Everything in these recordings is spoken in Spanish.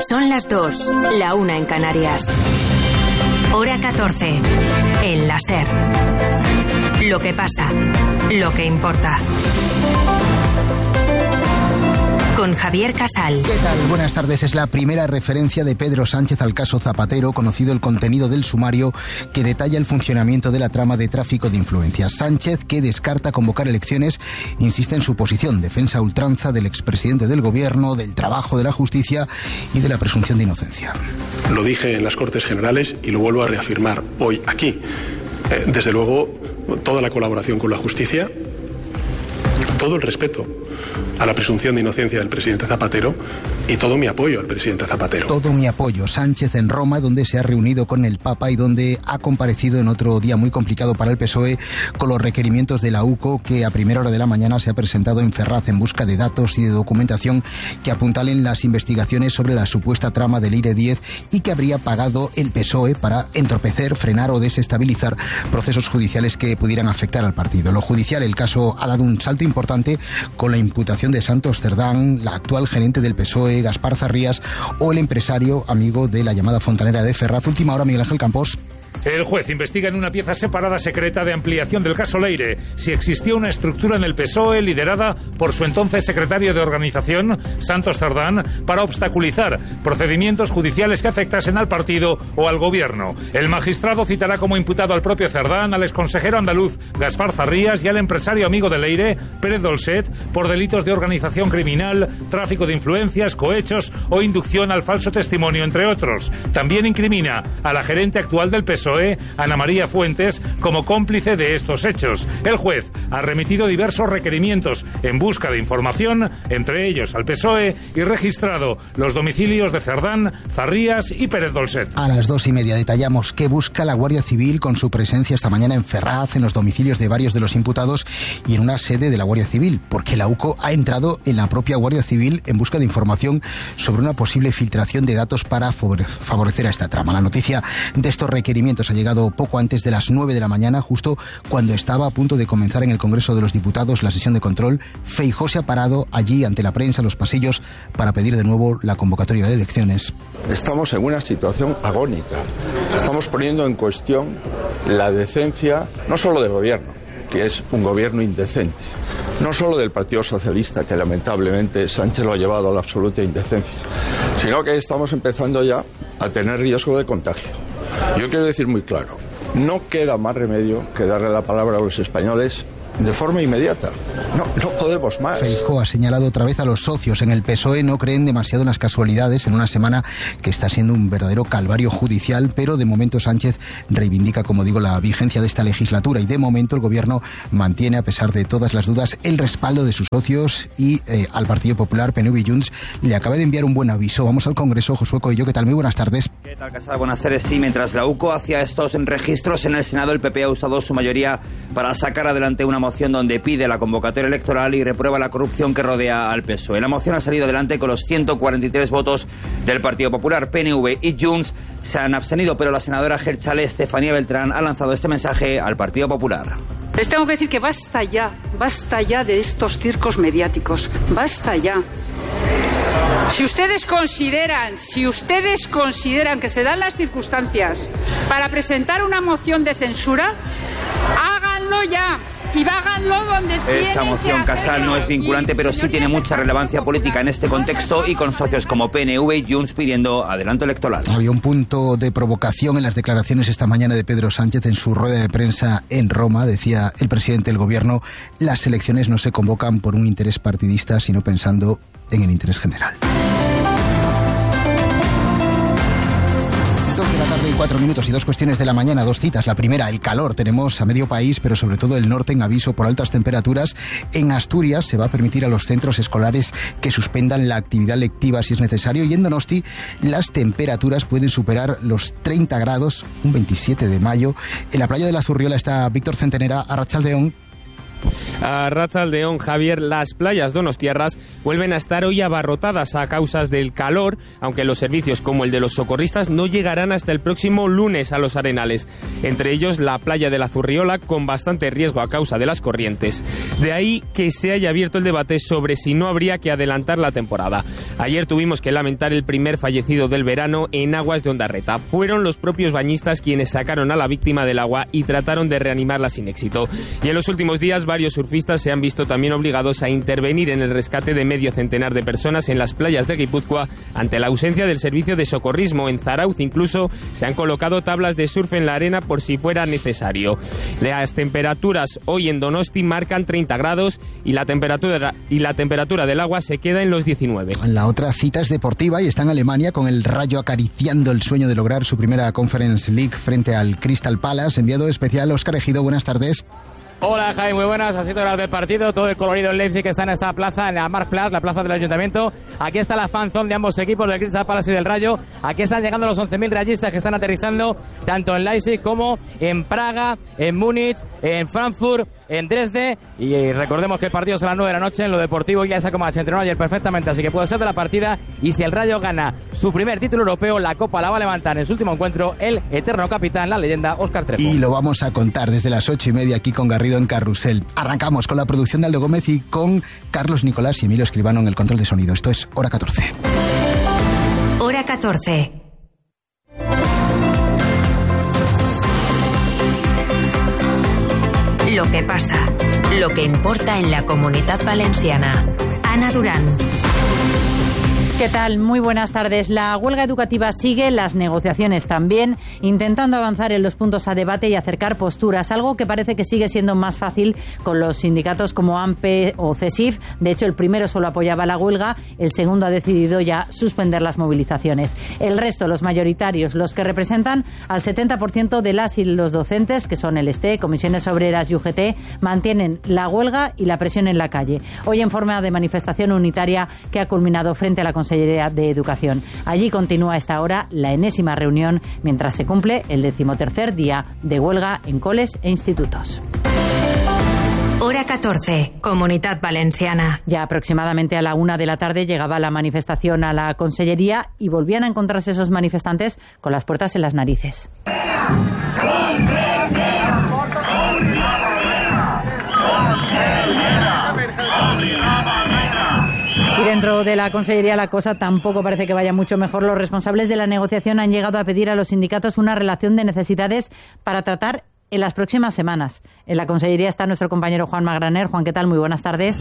Son las 2, la 1 en Canarias. Hora 14, en la SER. Lo que pasa, lo que importa. Con Javier Casal. ¿Qué tal? Buenas tardes. Es la primera referencia de Pedro Sánchez al caso Zapatero, conocido el contenido del sumario que detalla el funcionamiento de la trama de tráfico de influencias. Sánchez, que descarta convocar elecciones, insiste en su posición, defensa a ultranza del expresidente del gobierno, del trabajo de la justicia y de la presunción de inocencia. Lo dije en las Cortes Generales y lo vuelvo a reafirmar hoy aquí. Desde luego, toda la colaboración con la justicia, todo el respeto a la presunción de inocencia del presidente Zapatero y todo mi apoyo al presidente Zapatero. Todo mi apoyo. Sánchez en Roma, donde se ha reunido con el Papa y donde ha comparecido en otro día muy complicado para el PSOE con los requerimientos de la UCO, que a primera hora de la mañana se ha presentado en Ferraz en busca de datos y de documentación que apuntalen las investigaciones sobre la supuesta trama del Eire 10 y que habría pagado el PSOE para entorpecer, frenar o desestabilizar procesos judiciales que pudieran afectar al partido. Lo judicial, el caso ha dado un salto importante con la imputación de Santos Cerdán, la actual gerente del PSOE, Gaspar Zarrías, o el empresario amigo de la llamada fontanera de Ferraz. Última hora, Miguel Ángel Campos. El juez investiga en una pieza separada secreta de ampliación del caso Leire si existía una estructura en el PSOE liderada por su entonces secretario de organización, Santos Cerdán, para obstaculizar procedimientos judiciales que afectasen al partido o al gobierno. El magistrado citará como imputado al propio Cerdán, al exconsejero andaluz Gaspar Zarrías y al empresario amigo de Leire, Pérez Dolcet, por delitos de organización criminal, tráfico de influencias, cohechos o inducción al falso testimonio, entre otros. También incrimina a la gerente actual del PSOE, Ana María Fuentes, como cómplice de estos hechos. El juez ha remitido diversos requerimientos en busca de información, entre ellos al PSOE, y registrado los domicilios de Cerdán, Zarrías y Pérez Dolcet. A las 2:30 detallamos qué busca la Guardia Civil con su presencia esta mañana en Ferraz, en los domicilios de varios de los imputados y en una sede de la Guardia Civil, porque la UCO ha entrado en la propia Guardia Civil en busca de información sobre una posible filtración de datos para favorecer a esta trama. La noticia de estos requerimientos ha llegado poco antes de las 9 de la mañana, justo cuando estaba a punto de comenzar en el Congreso de los Diputados la sesión de control. Feijóo se ha parado allí ante la prensa en los pasillos para pedir de nuevo la convocatoria de elecciones. Estamos en una situación agónica. Estamos poniendo en cuestión la decencia no solo del gobierno, que es un gobierno indecente, no solo del Partido Socialista, que lamentablemente Sánchez lo ha llevado a la absoluta indecencia, sino que estamos empezando ya a tener riesgo de contagio. Yo quiero decir muy claro, no queda más remedio que darle la palabra a los españoles de forma inmediata. No podemos más. Feijóo ha señalado otra vez a los socios en el PSOE. No creen demasiado en las casualidades en una semana que está siendo un verdadero calvario judicial, pero de momento Sánchez reivindica, como digo, la vigencia de esta legislatura y de momento el gobierno mantiene, a pesar de todas las dudas, el respaldo de sus socios y al Partido Popular, PNV y Junts, le acaba de enviar un buen aviso. Vamos al Congreso. Josué Coello, ¿qué tal? Muy buenas tardes. ¿Qué tal, Casal? Buenas tardes. Sí, mientras la UCO hacía estos registros en el Senado, el PP ha usado su mayoría para sacar adelante una moción donde pide la convocatoria electoral y reprueba la corrupción que rodea al PSOE. La moción ha salido adelante con los 143 votos del Partido Popular. PNV y Junts se han abstenido, pero la senadora Geltzale Estefanía Beltrán ha lanzado este mensaje al Partido Popular. Les tengo que decir que basta ya de estos circos mediáticos, basta ya. Si ustedes consideran que se dan las circunstancias para presentar una moción de censura, háganlo ya. Y háganlo donde Esta moción, Casal, no es vinculante, pero sí tiene mucha relevancia política en este contexto y con socios como PNV y Junts pidiendo adelanto electoral. Había un punto de provocación en las declaraciones esta mañana de Pedro Sánchez en su rueda de prensa en Roma. Decía el presidente del gobierno, las elecciones no se convocan por un interés partidista, sino pensando en el interés general. 4 minutos y 2 cuestiones de la mañana, 2 citas. La primera, el calor. Tenemos a medio país, pero sobre todo el norte, en aviso por altas temperaturas. En Asturias se va a permitir a los centros escolares que suspendan la actividad lectiva si es necesario. Y en Donosti las temperaturas pueden superar los 30 grados, un 27 de mayo. En la playa de la Zurriola está Víctor Centenera. Arratsaldeon. Arratsaldeon, Javier. Las playas donostiarras vuelven a estar hoy abarrotadas a causa del calor, aunque los servicios como el de los socorristas no llegarán hasta el próximo lunes a los arenales. Entre ellos la playa de la Zurriola, con bastante riesgo a causa de las corrientes. De ahí que se haya abierto el debate sobre si no habría que adelantar la temporada. Ayer tuvimos que lamentar el primer fallecido del verano en aguas de Ondarreta. Fueron los propios bañistas quienes sacaron a la víctima del agua y trataron de reanimarla sin éxito. Y en los últimos días varios surfistas se han visto también obligados a intervenir en el rescate de medio centenar de personas en las playas de Guipúzcoa ante la ausencia del servicio de socorrismo. En Zarauz incluso se han colocado tablas de surf en la arena por si fuera necesario. Las temperaturas hoy en Donosti marcan 30 grados y la temperatura del agua se queda en los 19. La otra cita es deportiva y está en Alemania, con el Rayo acariciando el sueño de lograr su primera Conference League frente al Crystal Palace. Enviado especial Óscar Ejido, buenas tardes. Hola Jaime, muy buenas, a 7 horas del partido, todo el colorido en Leipzig está en esta plaza, en la Marktplatz, la plaza del Ayuntamiento. Aquí está la fanzone de ambos equipos, del Crystal Palace y del Rayo. Aquí están llegando los 11.000 rayistas que están aterrizando tanto en Leipzig como en Praga, en Múnich, en Frankfurt, en Dresde. Y recordemos que el partido es a las 9 de la noche. En lo deportivo ya se se entrenó ayer perfectamente, así que puede ser de la partida. Y si el Rayo gana su primer título europeo, la Copa la va a levantar en su último encuentro el eterno capitán, la leyenda Óscar Trejo. Y lo vamos a contar desde las 8:30 aquí con Garrido en Carrusel. Arrancamos con la producción de Aldo Gómez y con Carlos Nicolás y Emilio Escribano en el control de sonido. Esto es Hora 14. Hora 14. Lo que pasa, lo que importa en la Comunitat Valenciana. Ana Durán. ¿Qué tal? Muy buenas tardes. La huelga educativa sigue, las negociaciones también, intentando avanzar en los puntos a debate y acercar posturas, algo que parece que sigue siendo más fácil con los sindicatos como AMPE o CESIF. De hecho, el primero solo apoyaba la huelga, el segundo ha decidido ya suspender las movilizaciones. El resto, los mayoritarios, los que representan al 70% de las y los docentes, que son el STE, Comisiones Obreras y UGT, mantienen la huelga y la presión en la calle. Hoy en forma de manifestación unitaria que ha culminado frente a la Consellería de Educación. Allí continúa a esta hora la enésima reunión mientras se cumple el 13º día de huelga en coles e institutos. Hora 14, Comunitat Valenciana. Ya aproximadamente a la 1 de la tarde llegaba la manifestación a la Consellería y volvían a encontrarse esos manifestantes con las puertas en las narices. Y dentro de la Consellería la cosa tampoco parece que vaya mucho mejor. Los responsables de la negociación han llegado a pedir a los sindicatos una relación de necesidades para tratar en las próximas semanas. En la Consellería está nuestro compañero Juan Magraner. Juan, ¿qué tal? Muy buenas tardes.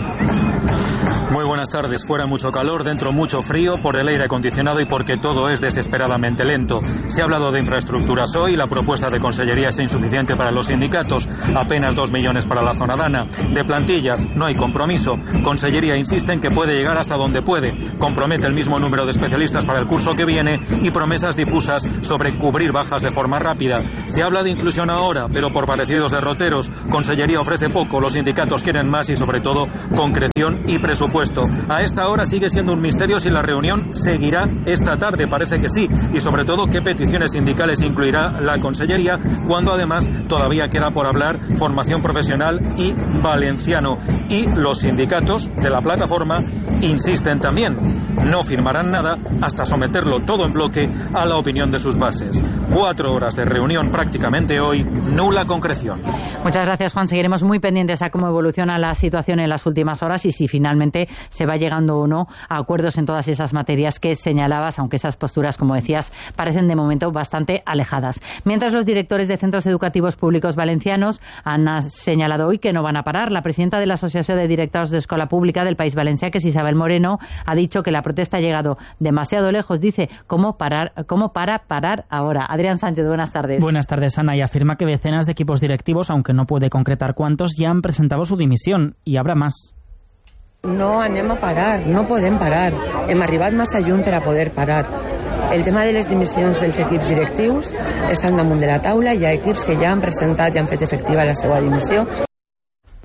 Muy buenas tardes. Fuera mucho calor, dentro mucho frío por el aire acondicionado y porque todo es desesperadamente lento. Se ha hablado de infraestructuras hoy, la propuesta de Consellería es insuficiente para los sindicatos, apenas 2 millones para la zona dana. De plantillas no hay compromiso. Consellería insiste en que puede llegar hasta donde puede. Compromete el mismo número de especialistas para el curso que viene y promesas difusas sobre cubrir bajas de forma rápida. Se habla de inclusión ahora, pero por parecidos derroteros. Consellería ofrece poco, los sindicatos quieren más y sobre todo concreción y presupuesto. A esta hora sigue siendo un misterio si la reunión seguirá esta tarde, parece que sí, y sobre todo qué peticiones sindicales incluirá la Consellería, cuando además todavía queda por hablar formación profesional y valenciano. Y los sindicatos de la plataforma insisten también, no firmarán nada hasta someterlo todo en bloque a la opinión de sus bases. 4 horas de reunión prácticamente hoy, nula concreción. Muchas gracias, Juan. Seguiremos muy pendientes a cómo evoluciona la situación en las últimas horas y si finalmente se va llegando o no a acuerdos en todas esas materias que señalabas, aunque esas posturas, como decías, parecen de momento bastante alejadas. Mientras los directores de centros educativos públicos valencianos han señalado hoy que no van a parar. La presidenta de la Asociación de Directors de Escola Pública del País Valencià, que es Isabel Moreno, ha dicho que la protesta ha llegado demasiado lejos. Dice, ¿cómo para parar ahora? Adrián Sánchez, buenas tardes. Buenas tardes, Ana. Y afirma que decenas de equipos directivos, aunque no puede concretar cuántos, ya han presentado su dimisión y habrá más. No anem a parar, no podem parar. Hem arribat massa lluny per a poder parar. El tema de les dimissions dels equips directius estan damunt de la taula. Hi ha equips que ja han presentat i han fet efectiva la seva dimissió.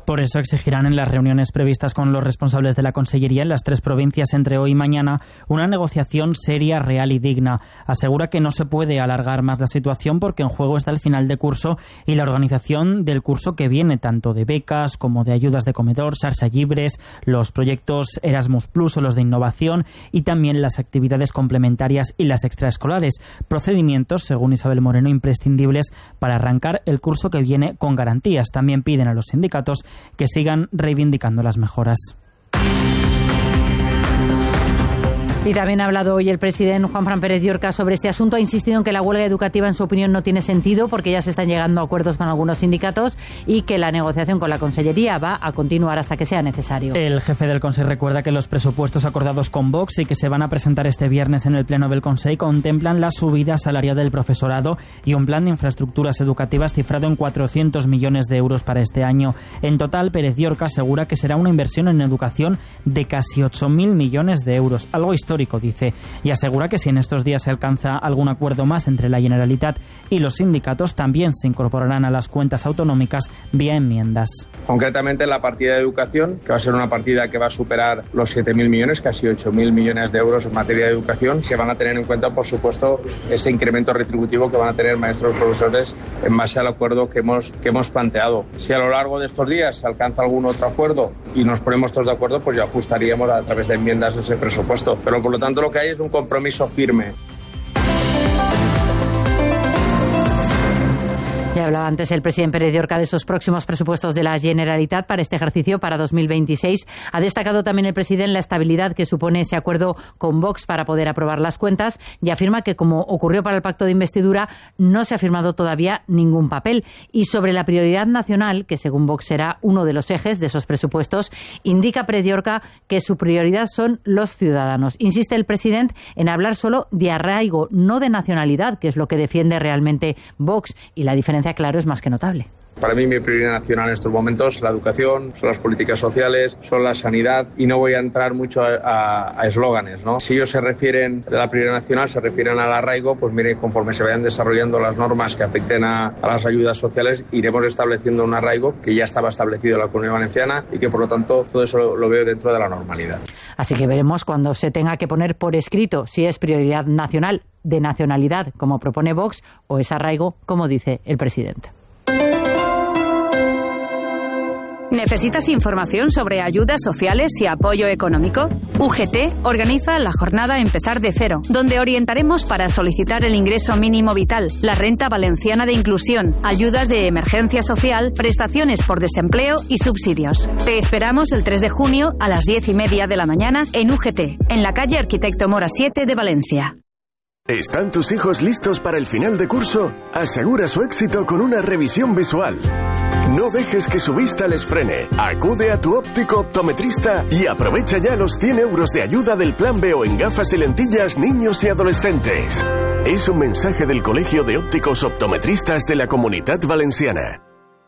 Por eso exigirán en las reuniones previstas con los responsables de la Consellería en las 3 provincias entre hoy y mañana una negociación seria, real y digna. Asegura que no se puede alargar más la situación porque en juego está el final de curso y la organización del curso que viene, tanto de becas como de ayudas de comedor, Xarxa Llibres, los proyectos Erasmus Plus o los de innovación y también las actividades complementarias y las extraescolares. Procedimientos, según Isabel Moreno, imprescindibles para arrancar el curso que viene con garantías. También piden a los sindicatos que sigan reivindicando las mejoras. Y también ha hablado hoy el presidente Juanfran Pérez Llorca sobre este asunto. Ha insistido en que la huelga educativa, en su opinión, no tiene sentido porque ya se están llegando a acuerdos con algunos sindicatos y que la negociación con la Consellería va a continuar hasta que sea necesario. El jefe del Consejo recuerda que los presupuestos acordados con Vox y que se van a presentar este viernes en el Pleno del Consejo contemplan la subida salarial del profesorado y un plan de infraestructuras educativas cifrado en 400 millones de euros para este año. En total, Pérez Llorca asegura que será una inversión en educación de casi 8.000 millones de euros, algo histórico, dice, y asegura que si en estos días se alcanza algún acuerdo más entre la Generalitat y los sindicatos, también se incorporarán a las cuentas autonómicas vía enmiendas. Concretamente la partida de educación, que va a ser una partida que va a superar los 7.000 millones, casi 8.000 millones de euros en materia de educación, se van a tener en cuenta, por supuesto, ese incremento retributivo que van a tener maestros y profesores en base al acuerdo que hemos planteado. Si a lo largo de estos días se alcanza algún otro acuerdo y nos ponemos todos de acuerdo, pues ya ajustaríamos a través de enmiendas ese presupuesto. Pero por lo tanto lo que hay es un compromiso firme. Ya hablaba antes el presidente Pérez Llorca de esos próximos presupuestos de la Generalitat para este ejercicio, para 2026. Ha destacado también el presidente la estabilidad que supone ese acuerdo con Vox para poder aprobar las cuentas y afirma que, como ocurrió para el pacto de investidura, no se ha firmado todavía ningún papel. Y sobre la prioridad nacional, que según Vox será uno de los ejes de esos presupuestos, indica Pérez Llorca que su prioridad son los ciudadanos. Insiste el presidente en hablar solo de arraigo, no de nacionalidad, que es lo que defiende realmente Vox, y la diferencia, claro, es más que notable. Para mí mi prioridad nacional en estos momentos es la educación, son las políticas sociales, son la sanidad y no voy a entrar mucho a eslóganes, ¿no? Si ellos se refieren a la prioridad nacional, se refieren al arraigo, pues mire, conforme se vayan desarrollando las normas que afecten a las ayudas sociales, iremos estableciendo un arraigo que ya estaba establecido en la Comunidad Valenciana y que por lo tanto todo eso lo veo dentro de la normalidad. Así que veremos cuando se tenga que poner por escrito si es prioridad nacional de nacionalidad, como propone Vox, o es arraigo, como dice el presidente. ¿Necesitas información sobre ayudas sociales y apoyo económico? UGT organiza la jornada Empezar de Cero, donde orientaremos para solicitar el ingreso mínimo vital, la renta valenciana de inclusión, ayudas de emergencia social, prestaciones por desempleo y subsidios. Te esperamos el 3 de junio a las 10:30 de la mañana en UGT, en la calle Arquitecto Mora 7 de Valencia. ¿Están tus hijos listos para el final de curso? Asegura su éxito con una revisión visual. No dejes que su vista les frene. Acude a tu óptico optometrista y aprovecha ya los 100 euros de ayuda del Plan B o en gafas y lentillas niños y adolescentes. Es un mensaje del Colegio de Ópticos Optometristas de la Comunitat Valenciana.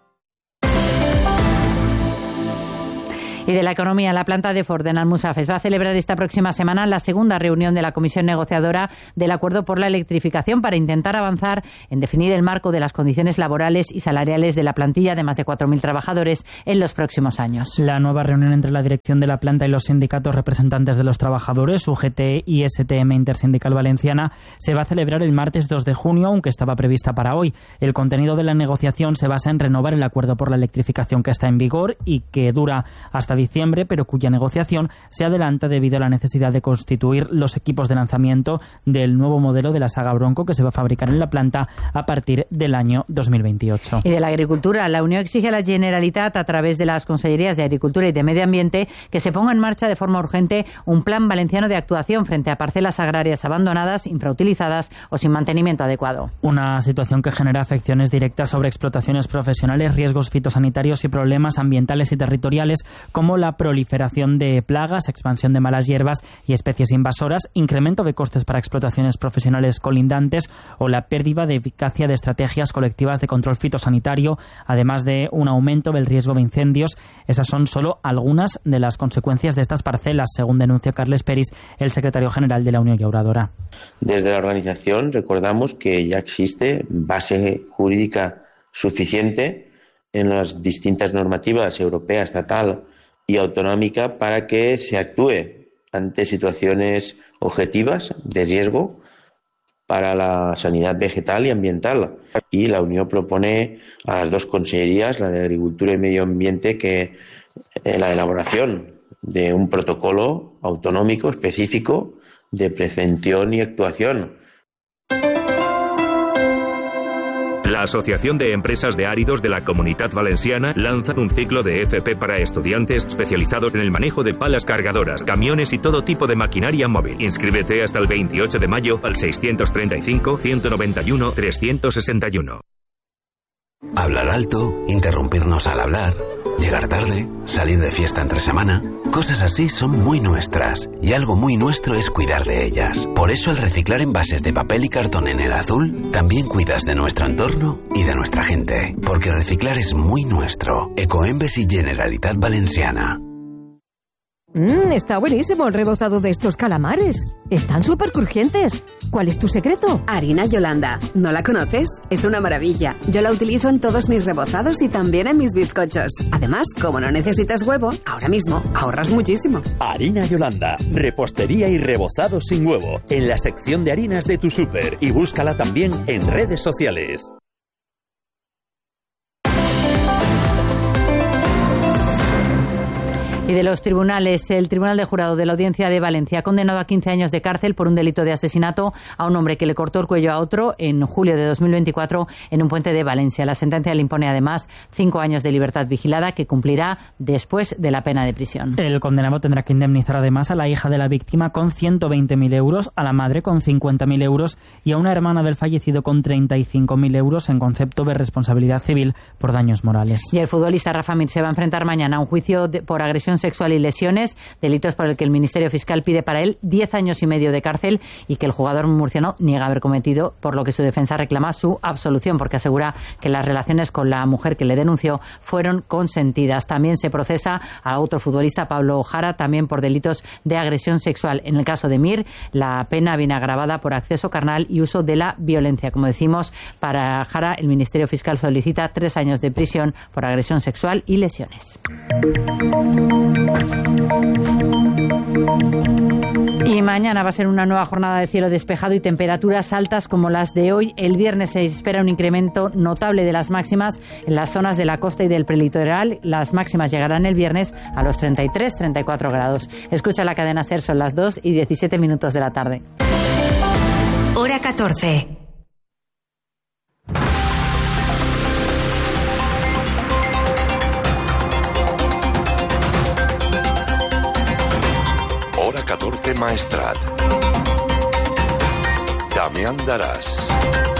Y de la economía, la planta de Ford en Almusafes va a celebrar esta próxima semana la segunda reunión de la comisión negociadora del acuerdo por la electrificación para intentar avanzar en definir el marco de las condiciones laborales y salariales de la plantilla de más de 4.000 trabajadores en los próximos años. La nueva reunión entre la dirección de la planta y los sindicatos representantes de los trabajadores, UGT y STM Intersindical Valenciana, se va a celebrar el martes 2 de junio, aunque estaba prevista para hoy. El contenido de la negociación se basa en renovar el acuerdo por la electrificación que está en vigor y que dura hasta diciembre, pero cuya negociación se adelanta debido a la necesidad de constituir los equipos de lanzamiento del nuevo modelo de la saga Bronco que se va a fabricar en la planta a partir del año 2028. Y de la agricultura, la Unión exige a la Generalitat, a través de las Consellerías de Agricultura y de Medio Ambiente, que se ponga en marcha de forma urgente un plan valenciano de actuación frente a parcelas agrarias abandonadas, infrautilizadas o sin mantenimiento adecuado. Una situación que genera afecciones directas sobre explotaciones profesionales, riesgos fitosanitarios y problemas ambientales y territoriales como la proliferación de plagas, expansión de malas hierbas y especies invasoras, incremento de costes para explotaciones profesionales colindantes o la pérdida de eficacia de estrategias colectivas de control fitosanitario, además de un aumento del riesgo de incendios. Esas son solo algunas de las consecuencias de estas parcelas, según denuncia Carles Peris, el secretario general de la Unión Llauradora. Desde la organización recordamos que ya existe base jurídica suficiente en las distintas normativas europea, estatal y autonómica para que se actúe ante situaciones objetivas de riesgo para la sanidad vegetal y ambiental. Y la Unión propone a las dos consellerías, la de Agricultura y Medio Ambiente, que la elaboración de un protocolo autonómico específico de prevención y actuación. La Asociación de Empresas de Áridos de la Comunitat Valenciana lanza un ciclo de FP para estudiantes especializados en el manejo de palas cargadoras, camiones y todo tipo de maquinaria móvil. Inscríbete hasta el 28 de mayo al 635-191-361. Hablar alto, interrumpirnos al hablar, llegar tarde, salir de fiesta entre semana. Cosas así son muy nuestras, y algo muy nuestro es cuidar de ellas. Por eso al reciclar envases de papel y cartón en El Azul, también cuidas de nuestro entorno y de nuestra gente. Porque reciclar es muy nuestro. Ecoembes y Generalitat Valenciana. Está buenísimo el rebozado de estos calamares. Están súper crujientes. ¿Cuál es tu secreto? Harina Yolanda. ¿No la conoces? Es una maravilla. Yo la utilizo en todos mis rebozados y también en mis bizcochos. Además, como no necesitas huevo, ahora mismo ahorras muchísimo. Harina Yolanda. Repostería y rebozado sin huevo. En la sección de harinas de tu súper. Y búscala también en redes sociales. Y de los tribunales, el Tribunal de Jurado de la Audiencia de Valencia ha condenado a 15 años de cárcel por un delito de asesinato a un hombre que le cortó el cuello a otro en julio de 2024 en un puente de Valencia. La sentencia le impone además 5 años de libertad vigilada que cumplirá después de la pena de prisión. El condenado tendrá que indemnizar además a la hija de la víctima con 120.000 euros, a la madre con 50.000 euros y a una hermana del fallecido con 35.000 euros en concepto de responsabilidad civil por daños morales. Y el futbolista Rafa Mir se va a enfrentar mañana a un juicio por agresión sexual y lesiones, delitos por el que el Ministerio Fiscal pide para él 10 años y medio de cárcel y que el jugador murciano niega haber cometido, por lo que su defensa reclama su absolución porque asegura que las relaciones con la mujer que le denunció fueron consentidas. También se procesa a otro futbolista, Pablo Jara, también por delitos de agresión sexual. En el caso de Mir, la pena viene agravada por acceso carnal y uso de la violencia. Como decimos, para Jara, el Ministerio Fiscal solicita 3 años de prisión por agresión sexual y lesiones. Y mañana va a ser una nueva jornada de cielo despejado y temperaturas altas como las de hoy. El viernes se espera un incremento notable de las máximas en las zonas de la costa y del prelitoral. Las máximas llegarán el viernes a los 33-34 grados. Escucha la cadena SER, son las 2:17 de la tarde. Hora 14. Hora 14 Maestrat. Damián Daràs.